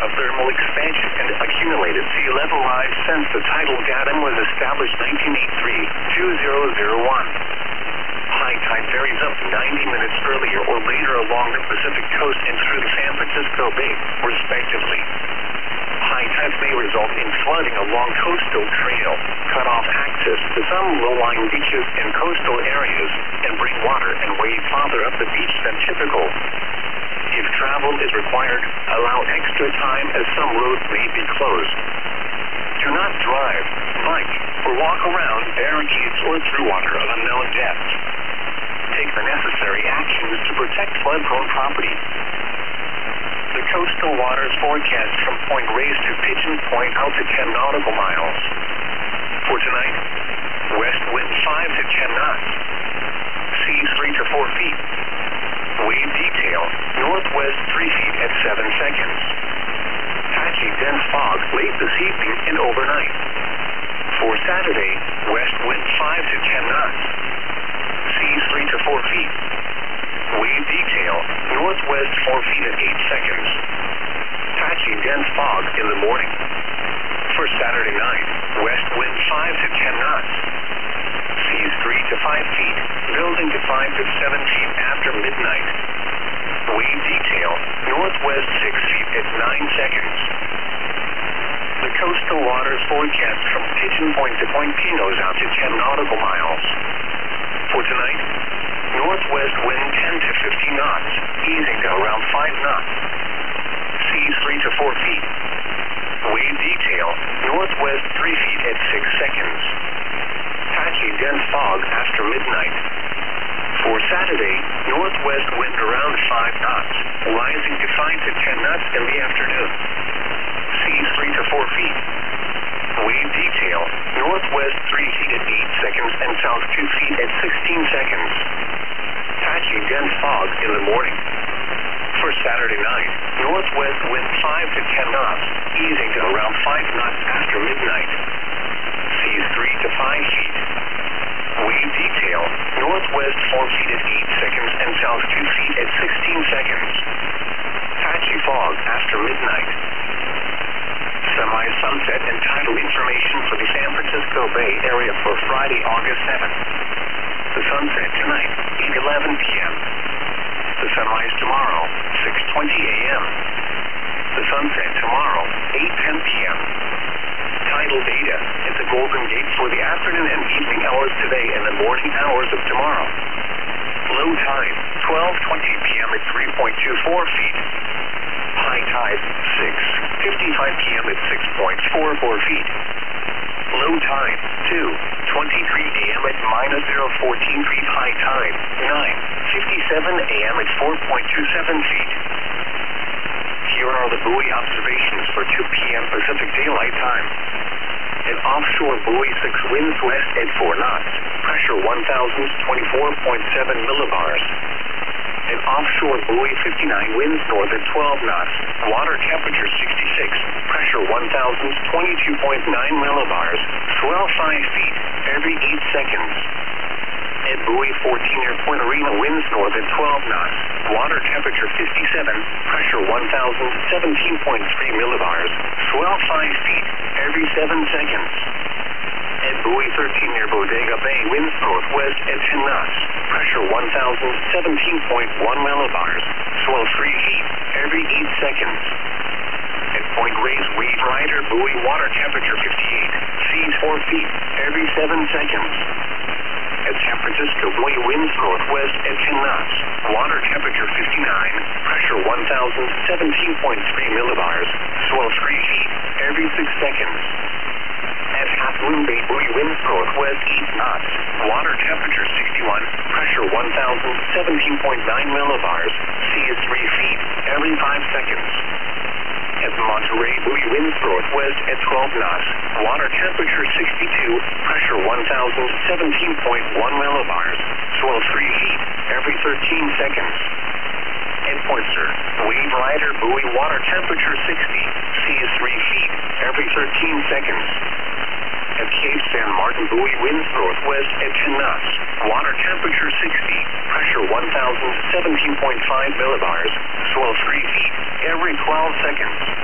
of thermal expansion and accumulated sea level rise since the tidal datum was established 1983-2001. High tide varies up to 90 minutes earlier or later along the Pacific coast and through the San Francisco Bay, respectively. High tides may result in flooding along coastal trail, cut off access to some low-lying beaches and coastal areas, and bring water and wade farther up the beach than typical. If travel is required, allow extra time as some roads may be closed. Do not drive, bike, or walk around barricades or through water of unknown depth. Take the necessary actions to protect flood-prone property. The coastal waters forecast from Point Reyes to Pigeon Point out to 10 nautical miles. For tonight, west wind 5 to 10 knots. Seas 3 to 4 feet. Wave detail, northwest 3 feet at 7 seconds. Patchy dense fog late this evening and overnight. For Saturday, west wind 5 to 10 knots. Seas 3 to 4 feet. Wave detail, northwest 4 feet at 8 seconds. Patchy dense fog in the morning. For Saturday night, west wind 5 to 10 knots. Seas 3 to 5 feet, building to 5 to 7 feet after midnight. Wave detail, northwest 6 feet at 9 seconds. The coastal waters forecast from Pigeon Point to Point Pinos out to 10 nautical miles. For tonight, northwest wind 10 to 15 knots, easing to around 5 knots. Seas 3 to 4 feet. Wave detail, northwest 3 feet at 6 seconds. Patchy dense fog after midnight. For Saturday, northwest wind around 5 knots, rising to 5 to 10 knots in the afternoon. Seas 3 to 4 feet. Wave detail, northwest 3 feet at 8 seconds and south 2 feet at 16 seconds. Patchy dense fog in the morning. For Saturday night, northwest wind 5 to 10 knots, easing to around 5 knots after midnight. Seas 3 to 5 feet. Wave detail, northwest 4 feet at 8 seconds and south 2 feet at 16 seconds. Patchy fog after midnight. Semi-sunset and tidal information for the San Francisco Bay Area for Friday, August 7th. The sunset tonight, 8:11 p.m. The sunrise tomorrow, 6:20 a.m. The sunset tomorrow, 8:10 p.m. Tidal data at the Golden Gate for the afternoon and evening hours today and the morning hours of tomorrow. Low tide, 12:20 p.m. at 3.24 feet. High tide, 6:55 p.m. at 6.44 feet. Low tide, 2:23 a.m. at -0.14 feet. High tide, 9:57 a.m. at 4.27 feet. Here are the buoy observations for 2 p.m. Pacific Daylight Time. An offshore buoy 6 winds west at 4 knots. Pressure 1,024.7 millibars. An offshore buoy 59 winds north at 12 knots. Water temperature 66. Pressure 1,022.9 millibars. Swell 5 feet every 8 seconds. At buoy 14 near Point Arena winds north at 12 knots. Water temperature 57. Pressure 1,017.3 millibars. Swell 5 feet every 7 seconds. At buoy 13 near Bodega Bay winds northwest at 10 knots. Pressure 1,017.1 millibars. Swell 3 feet every 8 seconds. At Point Reyes Wave Rider buoy water temperature 58. Seas 4 feet every 7 seconds. At San Francisco buoy winds northwest at 10 knots. Water temperature 59. Pressure 1,017.3 millibars. Swell 3 feet every 6 seconds. At Half Moon Bay buoy winds northwest 8 knots. Water temperature 61. Pressure 1,017.9 millibars. Sea is 3 feet every 5 seconds. At Monterey buoy winds northwest at 12 knots. Water temperature 62. Pressure 1,017.1 millibars. Swell 3 feet every 13 seconds. At Pointer, Wave Rider buoy water temperature 60. Sea is 3 feet every 13 seconds. At Cape San Martin buoy winds northwest at 10 knots. Water temperature 60. Pressure 1,017.5 millibars. Swell 3 feet every 12 seconds.